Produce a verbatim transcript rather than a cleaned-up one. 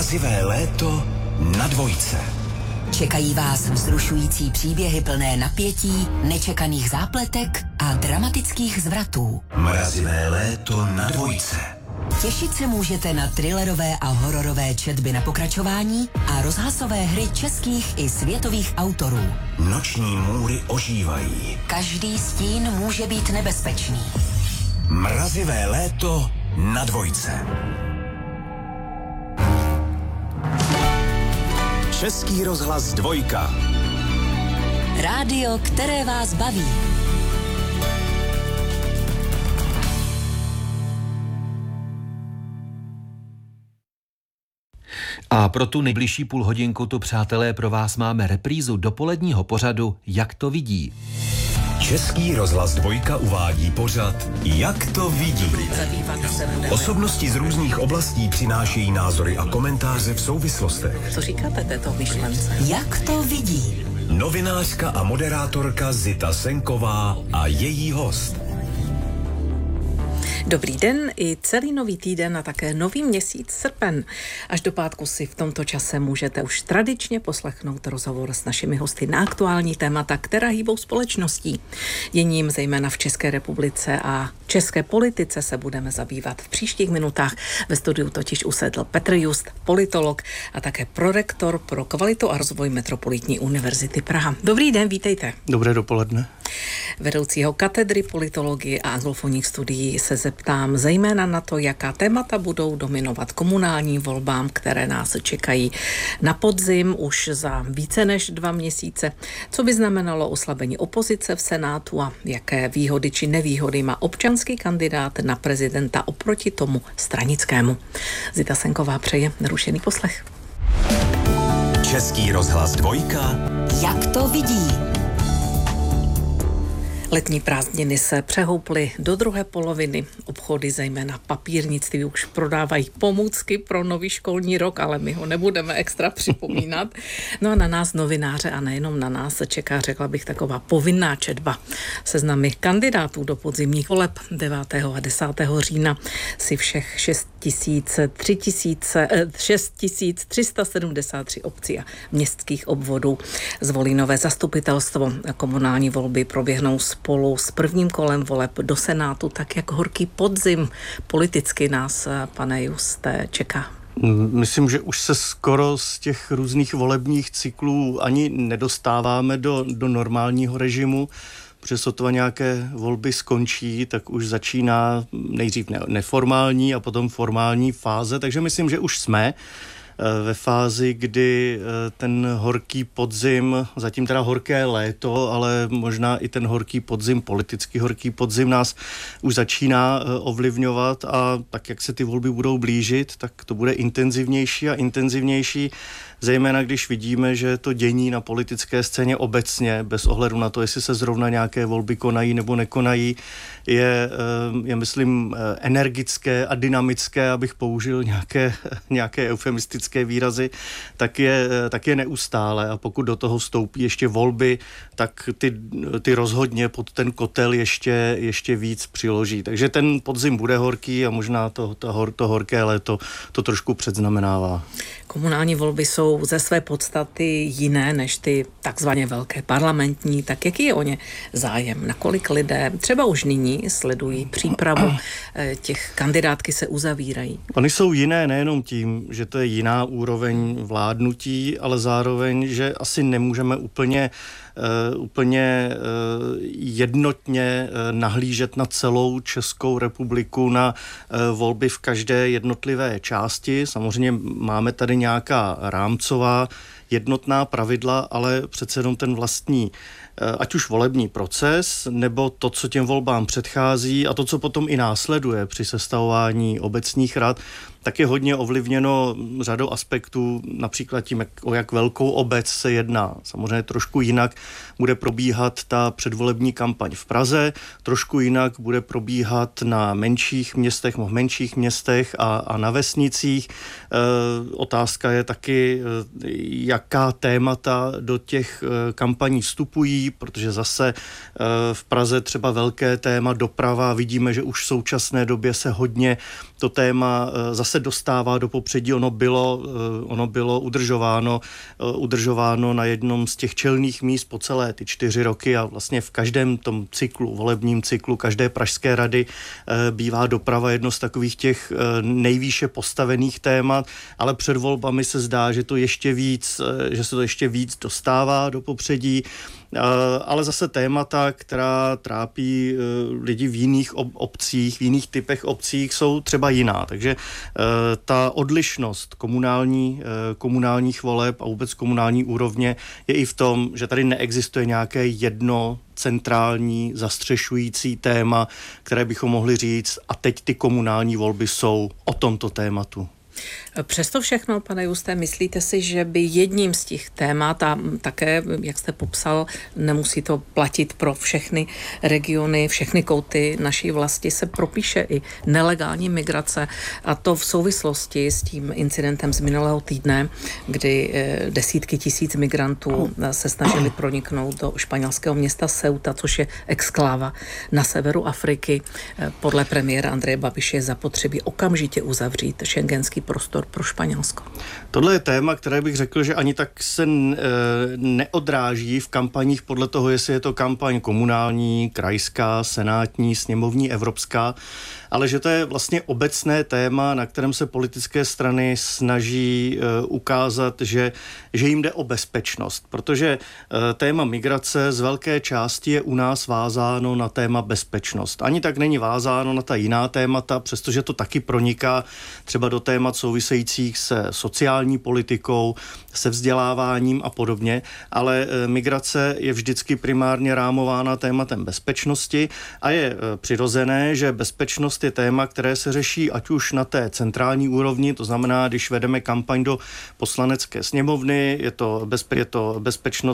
Mrazivé léto na dvojce. Čekají vás vzrušující příběhy plné napětí, nečekaných zápletek a dramatických zvratů. Mrazivé léto na dvojce. Těšit se můžete na thrillerové a hororové četby na pokračování a rozhlasové hry českých i světových autorů. Noční můry ožívají. Každý stín může být nebezpečný. Mrazivé léto na dvojce. Český rozhlas dvojka. Rádio, které vás baví. A pro tu nejbližší půl hodinku tu, přátelé, pro vás máme reprízu dopoledního pořadu Jak to vidí. Český rozhlas dvojka uvádí pořad Jak to vidí. Osobnosti z různých oblastí přinášejí názory a komentáře v souvislostech. Co říkáte této myšlence? Jak to vidí? Novinářka a moderátorka Zita Senková a její host. Dobrý den i celý nový týden a také nový měsíc srpen. Až do pátku si v tomto čase můžete už tradičně poslechnout rozhovor s našimi hosty na aktuální témata, která hýbou společností. Děním zejména v České republice a české politice se budeme zabývat v příštích minutách. Ve studiu totiž usedl Petr Just, politolog a také prorektor pro kvalitu a rozvoj Metropolitní univerzity Praha. Dobrý den, vítejte. Dobré dopoledne. Vedoucího katedry politologie a anglofonních studií se zeptám zejména na to, jaká témata budou dominovat komunálním volbám, které nás čekají na podzim už za více než dva měsíce. Co by znamenalo oslabení opozice v Senátu a jaké výhody či nevýhody má občanský kandidát na prezidenta oproti tomu stranickému. Zita Senková přeje nerušený poslech. Český rozhlas dvojka. Jak to vidí? Letní prázdniny se přehouply do druhé poloviny. Obchody, zejména papírnictví, už prodávají pomůcky pro nový školní rok, ale my ho nebudeme extra připomínat. No a na nás novináře a nejenom na nás se čeká, řekla bych, taková povinná četba. Seznamy kandidátů do podzimních voleb devátého a desátého října si všech šest tisíc tři sta sedmdesát tři obcí a městských obvodů zvolí nové zastupitelstvo. Komunální volby proběhnou spolu s prvním kolem voleb do Senátu, tak jak horký podzim politicky nás, pane Juste, čeká. Myslím, že už se skoro z těch různých volebních cyklů ani nedostáváme do, do normálního režimu, protože sotva nějaké volby skončí, tak už začíná nejdřív neformální a potom formální fáze, takže myslím, že už jsme ve fázi, kdy ten horký podzim, zatím teda horké léto, ale možná i ten horký podzim, politicky horký podzim nás už začíná ovlivňovat a tak, jak se ty volby budou blížit, tak to bude intenzivnější a intenzivnější, zejména když vidíme, že to dění na politické scéně obecně, bez ohledu na to, jestli se zrovna nějaké volby konají nebo nekonají, je, je myslím, energické a dynamické, abych použil nějaké, nějaké eufemistické výrazy, tak je, tak je neustále a pokud do toho vstoupí ještě volby, tak ty, ty rozhodně pod ten kotel ještě, ještě víc přiloží. Takže ten podzim bude horký a možná to, to, hor, to horké léto to trošku předznamenává. Komunální volby jsou ze své podstaty jiné než ty takzvaně velké parlamentní, tak jaký je o ně zájem? Nakolik lidé třeba už nyní sledují přípravu těch kandidátky se uzavírají? Ony jsou jiné nejenom tím, že to je jiná úroveň vládnutí, ale zároveň, že asi nemůžeme úplně Uh, úplně uh, jednotně uh, nahlížet na celou Českou republiku, na uh, volby v každé jednotlivé části. Samozřejmě máme tady nějaká rámcová jednotná pravidla, ale přece jenom ten vlastní ať už volební proces, nebo to, co těm volbám předchází a to, co potom i následuje při sestavování obecních rad, tak je hodně ovlivněno řadou aspektů, například tím, o jak velkou obec se jedná. Samozřejmě trošku jinak bude probíhat ta předvolební kampaň v Praze, trošku jinak bude probíhat na menších městech, v menších městech a, a na vesnicích. E, otázka je taky, jaká témata do těch kampaní vstupují, protože zase e, v Praze třeba velké téma doprava, vidíme, že už v současné době se hodně to téma zase dostává do popředí. Ono bylo, ono bylo udržováno, udržováno na jednom z těch čelných míst po celé ty čtyři roky a vlastně v každém tom cyklu, volebním cyklu, každé pražské rady bývá doprava jedno z takových těch nejvýše postavených témat, ale před volbami se zdá, že to ještě víc, že se to ještě víc dostává do popředí. Ale zase témata, která trápí lidi v jiných obcích, v jiných typech obcích, jsou třeba jiná. Takže ta odlišnost komunální, komunálních voleb a vůbec komunální úrovně je i v tom, že tady neexistuje nějaké jedno centrální zastřešující téma, které bychom mohli říct, a teď ty komunální volby jsou o tomto tématu. Přesto všechno, pane Juste, myslíte si, že by jedním z těch témat, a také, jak jste popsal, nemusí to platit pro všechny regiony, všechny kouty naší vlasti, se propíše i nelegální migrace, a to v souvislosti s tím incidentem z minulého týdne, kdy desítky tisíc migrantů se snažili proniknout do španělského města Ceuta, což je exkláva na severu Afriky. Podle premiéra Andreje Babiše je zapotřebí okamžitě uzavřít schengenský prostor pro Španělsko. Tohle je téma, které bych řekl, že ani tak se neodráží v kampaních podle toho, jestli je to kampaň komunální, krajská, senátní, sněmovní, evropská, ale že to je vlastně obecné téma, na kterém se politické strany snaží ukázat, že, že jim jde o bezpečnost, protože téma migrace z velké části je u nás vázáno na téma bezpečnost. Ani tak není vázáno na ta jiná témata, přestože to taky proniká třeba do témat souvisejících se sociální politikou, se vzděláváním a podobně, ale migrace je vždycky primárně rámována tématem bezpečnosti a je přirozené, že bezpečnost je téma, které se řeší ať už na té centrální úrovni, to znamená, když vedeme kampaň do poslanecké sněmovny, je to, bezpe- je to bezpečnost